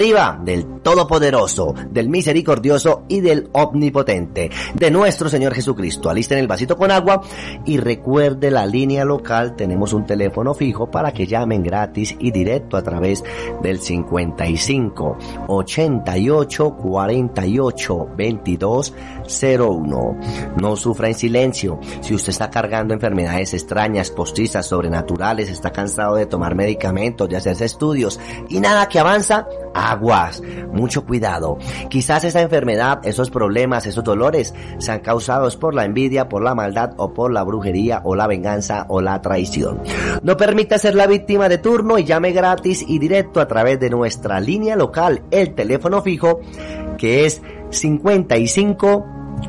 Arriba del Todopoderoso, del Misericordioso y del Omnipotente, de nuestro Señor Jesucristo. Alisten el vasito con agua y recuerde la línea local. Tenemos un teléfono fijo para que llamen gratis y directo a través del 55 88 48 22 01. No sufra en silencio. Si usted está cargando enfermedades extrañas, postizas, sobrenaturales, está cansado de tomar medicamentos, de hacerse estudios y nada que avanza, aguas, mucho cuidado. Quizás esa enfermedad, esos problemas, esos dolores sean causados por la envidia, por la maldad o por la brujería o la venganza o la traición. No permita ser la víctima de turno y llame gratis y directo a través de nuestra línea local, el teléfono fijo que es 55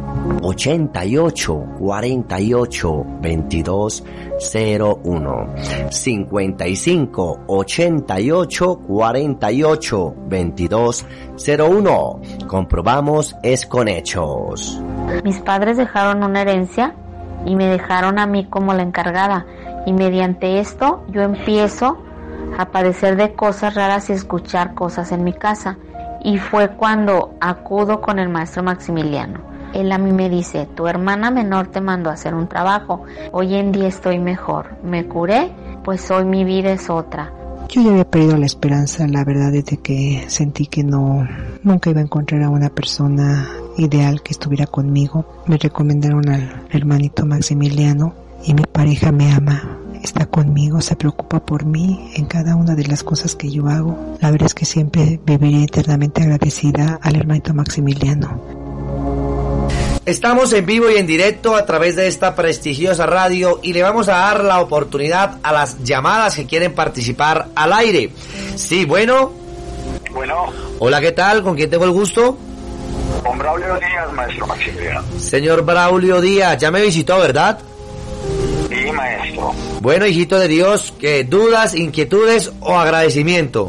88 48 22 01. 55 88 48 22 01. Comprobamos es con hechos. Mis padres dejaron una herencia y me dejaron a mí como la encargada, y mediante esto yo empiezo a padecer de cosas raras y escuchar cosas en mi casa, y fue cuando acudo con el maestro Maximiliano. Él a mí me dice: tu hermana menor te mandó a hacer un trabajo, hoy en día estoy mejor, me curé, pues hoy mi vida es otra. Yo ya había perdido la esperanza, la verdad, desde que sentí que nunca iba a encontrar a una persona ideal que estuviera conmigo. Me recomendaron al hermanito Maximiliano y mi pareja me ama, está conmigo, se preocupa por mí en cada una de las cosas que yo hago. La verdad es que siempre viviré eternamente agradecida al hermanito Maximiliano. Estamos en vivo y en directo a través de esta prestigiosa radio y le vamos a dar la oportunidad a las llamadas que quieren participar al aire. Sí, bueno. Hola, ¿qué tal? ¿Con quién tengo el gusto? Con Braulio Díaz, maestro Maximiliano. Señor Braulio Díaz, ya me visitó, ¿verdad? Sí, maestro. Bueno, hijito de Dios, ¿qué dudas, inquietudes o agradecimiento?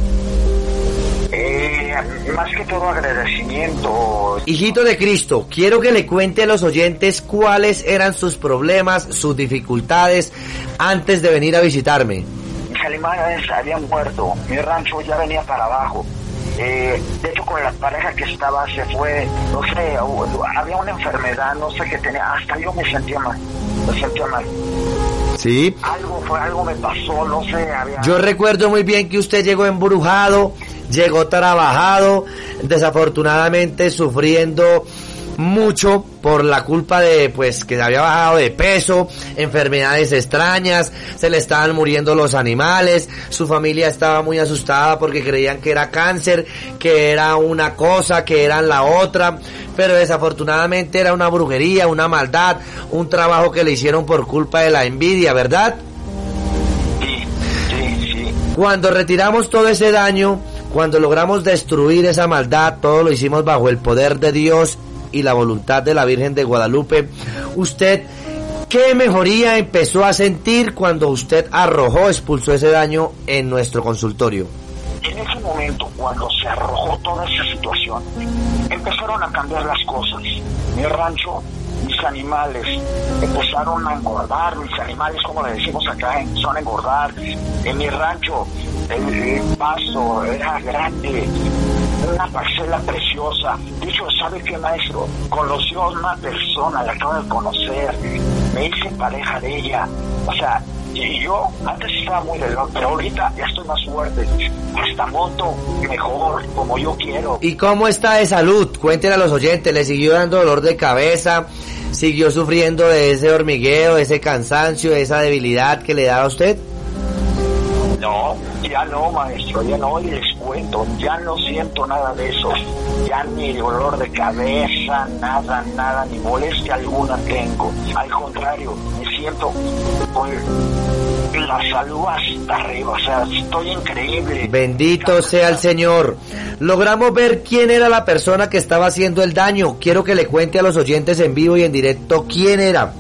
Más que todo agradecimiento. Hijito de Cristo, quiero que le cuente a los oyentes cuáles eran sus problemas, sus dificultades antes de venir a visitarme. Mis animales habían muerto, mi rancho ya venía para abajo. De hecho, con la pareja que estaba se fue, no sé, había una enfermedad, no sé qué tenía, hasta yo me sentía mal. Sí. Algo me pasó, no sé, Yo recuerdo muy bien que usted llegó embrujado, llegó trabajado, desafortunadamente sufriendo mucho por la culpa de, pues, que había bajado de peso, enfermedades extrañas, se le estaban muriendo los animales, su familia estaba muy asustada porque creían que era cáncer, que era una cosa, que era la otra, pero desafortunadamente era una brujería, una maldad, un trabajo que le hicieron por culpa de la envidia, ¿verdad? Sí. Cuando retiramos todo ese daño, cuando logramos destruir esa maldad, todo lo hicimos bajo el poder de Dios y la voluntad de la Virgen de Guadalupe. ¿Usted qué mejoría empezó a sentir cuando usted expulsó ese daño en nuestro consultorio? En ese momento, cuando se arrojó toda esa situación, empezaron a cambiar las cosas. Mi rancho, mis animales empezaron a engordar, mis animales, como le decimos acá, empezaron a engordar. En mi rancho el pasto era grande, una parcela preciosa. De hecho, ¿sabe qué, maestro? Conoció a una persona, la acabo de conocer, me hice pareja de ella. O sea, y yo antes estaba muy delgado, pero ahorita ya estoy más fuerte, hasta monto mejor, como yo quiero. ¿Y cómo está de salud? Cuéntenle a los oyentes, ¿le siguió dando dolor de cabeza? ¿Siguió sufriendo de ese hormigueo, de ese cansancio, de esa debilidad que le da a usted? No, ya no, maestro, ya no, y les cuento, ya no siento nada de eso, ya ni dolor de cabeza, nada, ni molestia alguna tengo. Al contrario, me siento con la salud hasta arriba, o sea, estoy increíble. Bendito sea el Señor. Logramos ver quién era la persona que estaba haciendo el daño. Quiero que le cuente a los oyentes en vivo y en directo quién era.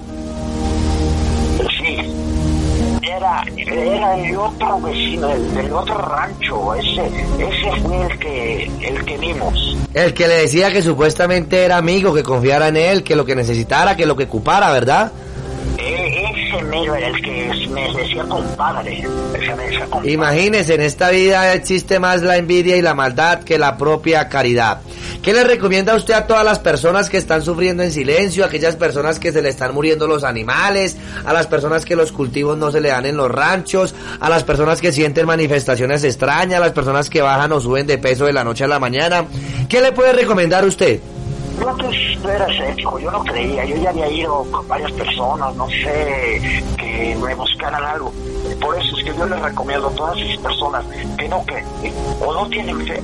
Era el otro vecino, del otro rancho, ese fue el que vimos. El que le decía que supuestamente era amigo, que confiara en él, que lo que necesitara, que lo que ocupara, ¿verdad? Ese mero era el que me decía compadre. Imagínense, en esta vida existe más la envidia y la maldad que la propia caridad. ¿Qué le recomienda usted a todas las personas que están sufriendo en silencio, a aquellas personas que se le están muriendo los animales, a las personas que los cultivos no se le dan en los ranchos, a las personas que sienten manifestaciones extrañas, a las personas que bajan o suben de peso de la noche a la mañana? ¿Qué le puede recomendar usted? Yo pues era escéptico, yo no creía, yo ya había ido con varias personas, no sé, que me buscaran algo. Por eso es que yo les recomiendo a todas esas personas que no creen o no tienen fe,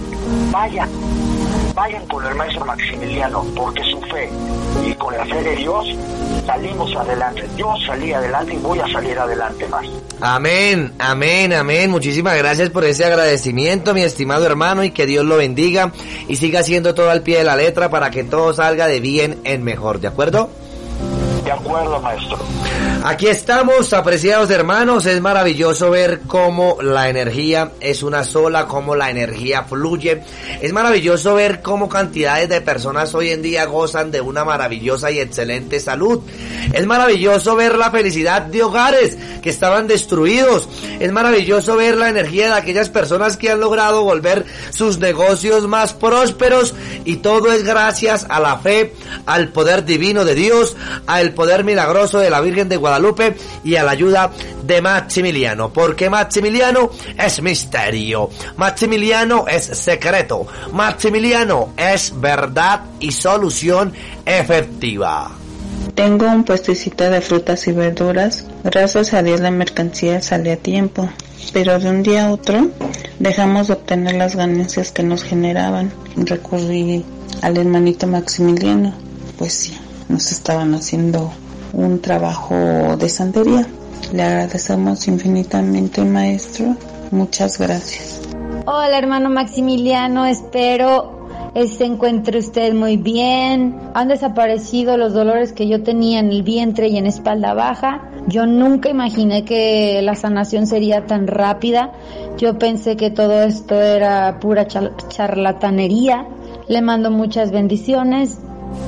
vayan con el maestro Maximiliano, porque su fe y con la fe de Dios salimos adelante. Yo salí adelante y voy a salir adelante más. Amén, amén, amén. Muchísimas gracias por ese agradecimiento, mi estimado hermano, y que Dios lo bendiga y siga haciendo todo al pie de la letra para que todo salga de bien en mejor, ¿de acuerdo? De acuerdo, maestro. Aquí estamos, apreciados hermanos. Es maravilloso ver cómo la energía es una sola, cómo la energía fluye. Es maravilloso ver cómo cantidades de personas hoy en día gozan de una maravillosa y excelente salud. Es maravilloso ver la felicidad de hogares que estaban destruidos. Es maravilloso ver la energía de aquellas personas que han logrado volver sus negocios más prósperos, y todo es gracias a la fe, al poder divino de Dios, al poder milagroso de la Virgen de Guadalupe y a la ayuda de Maximiliano, porque Maximiliano es misterio, Maximiliano es secreto, Maximiliano es verdad y solución efectiva. Tengo un puestecito de frutas y verduras. Gracias a Dios la mercancía sale a tiempo, pero de un día a otro dejamos de obtener las ganancias que nos generaban. Recurrí al hermanito Maximiliano, pues sí, nos estaban haciendo un trabajo de santería. Le agradecemos infinitamente, maestro. Muchas gracias. Hola, hermano Maximiliano, espero se encuentre usted muy bien. Han desaparecido los dolores que yo tenía en el vientre y en espalda baja. Yo nunca imaginé que la sanación sería tan rápida. Yo pensé que todo esto era pura charlatanería. Le mando muchas bendiciones.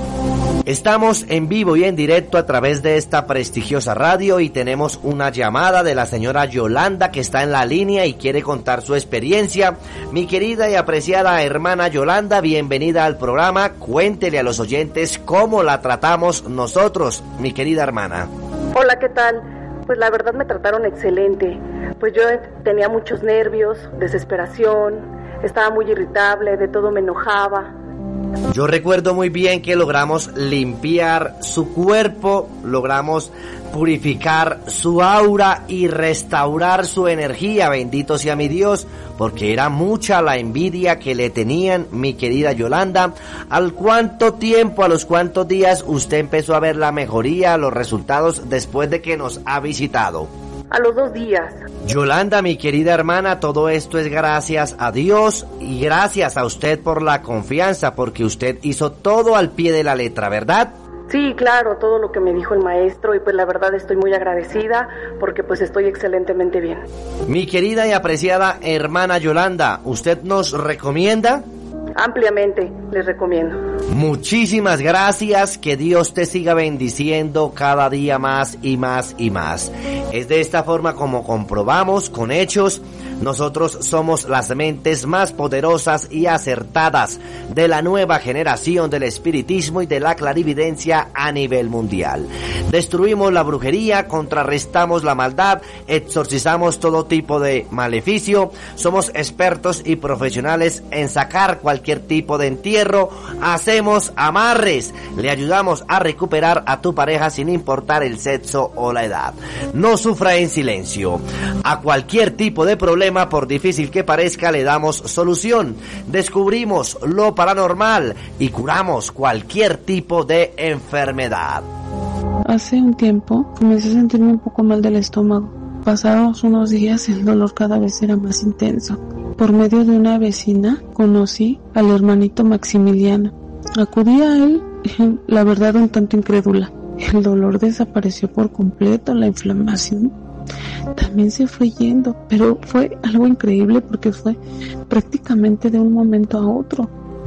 Estamos en vivo y en directo a través de esta prestigiosa radio y tenemos una llamada de la señora Yolanda, que está en la línea y quiere contar su experiencia. Mi querida y apreciada hermana Yolanda, bienvenida al programa. Cuéntele a los oyentes cómo la tratamos nosotros, mi querida hermana. Hola, ¿qué tal? Pues la verdad me trataron excelente. Pues yo tenía muchos nervios, desesperación, estaba muy irritable, de todo me enojaba. Yo recuerdo muy bien que logramos limpiar su cuerpo, logramos purificar su aura y restaurar su energía. Bendito sea mi Dios, porque era mucha la envidia que le tenían, mi querida Yolanda. ¿Al cuánto tiempo, a los cuántos días usted empezó a ver la mejoría, los resultados después de que nos ha visitado? A los 2 días. Yolanda, mi querida hermana, todo esto es gracias a Dios y gracias a usted por la confianza, porque usted hizo todo al pie de la letra, ¿verdad? Sí, claro, todo lo que me dijo el maestro, y pues la verdad estoy muy agradecida porque pues estoy excelentemente bien. Mi querida y apreciada hermana Yolanda, ¿usted nos recomienda? Ampliamente, les recomiendo. Muchísimas gracias, que Dios te siga bendiciendo cada día más y más y más. Es de esta forma como comprobamos con hechos. Nosotros somos las mentes más poderosas y acertadas de la nueva generación del espiritismo y de la clarividencia a nivel mundial. Destruimos la brujería, contrarrestamos la maldad, exorcizamos todo tipo de maleficio. Somos expertos y profesionales en sacar cualquier tipo de entierro. Hacemos amarres, le ayudamos a recuperar a tu pareja sin importar el sexo o la edad. No sufra en silencio. A cualquier tipo de problema, por difícil que parezca, le damos solución. Descubrimos lo paranormal y curamos cualquier tipo de enfermedad. Hace un tiempo comencé a sentirme un poco mal del estómago. Pasados unos días el dolor cada vez era más intenso. Por medio de una vecina conocí al hermanito Maximiliano. Acudí a él, la verdad un tanto incrédula. El dolor desapareció por completo, la inflamación también se fue yendo, pero fue algo increíble porque fue prácticamente de un momento a otro.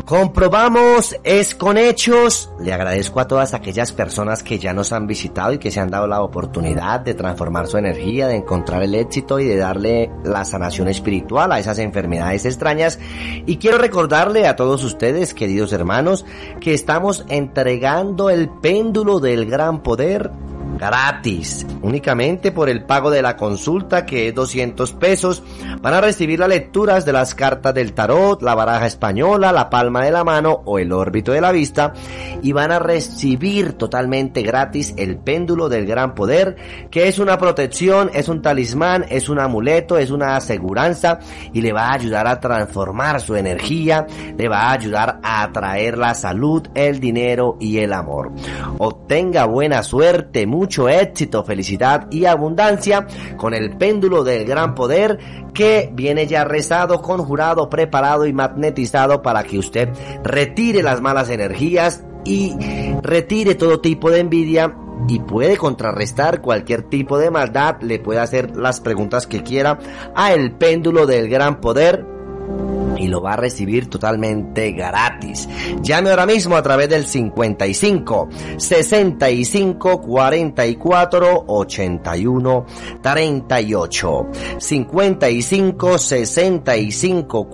Comprobamos, es con hechos. Le agradezco a todas aquellas personas que ya nos han visitado y que se han dado la oportunidad de transformar su energía, de encontrar el éxito y de darle la sanación espiritual a esas enfermedades extrañas. Y quiero recordarle a todos ustedes, queridos hermanos, que estamos entregando el péndulo del gran poder gratis, únicamente por el pago de la consulta, que es 200 pesos. Van a recibir las lecturas de las cartas del tarot, la baraja española, la palma de la mano o el órbito de la vista, y van a recibir totalmente gratis el péndulo del gran poder, que es una protección, es un talismán, es un amuleto, es una aseguranza, y le va a ayudar a transformar su energía, le va a ayudar a atraer la salud, el dinero y el amor. Obtenga buena suerte, mucho éxito, felicidad y abundancia con el péndulo del gran poder, que viene ya rezado, conjurado, preparado y magnetizado para que usted retire las malas energías y retire todo tipo de envidia, y puede contrarrestar cualquier tipo de maldad. Le puede hacer las preguntas que quiera a el péndulo del gran poder y lo va a recibir totalmente gratis. Llame ahora mismo a través del 55 65 44 81 38. 55 65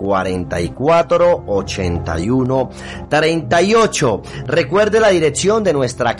44 81 38. Recuerde la dirección de nuestra